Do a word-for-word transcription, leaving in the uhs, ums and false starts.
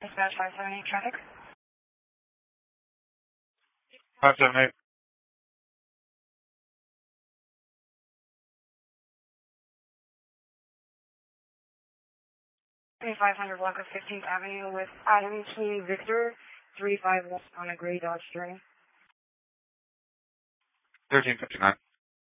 Dispatch five seven eight traffic. five seven eight. twenty-five hundred block of fifteenth Avenue with Adam T. Victor, three five West on a gray Dodge Journey. thirteen fifty-nine.